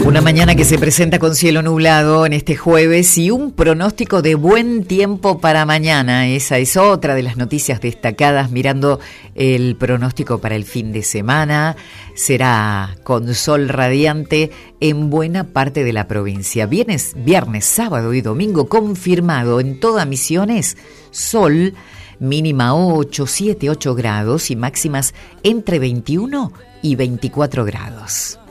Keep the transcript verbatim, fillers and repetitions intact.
Una mañana que se presenta con cielo nublado en este jueves y un pronóstico de buen tiempo para mañana. Esa es otra de las noticias destacadas mirando el pronóstico para el fin de semana. Será con sol radiante en buena parte de la provincia. Viernes, viernes, sábado y domingo confirmado en todas Misiones, sol, mínima ocho, siete, ocho grados y máximas entre veintiuno y veinticuatro grados.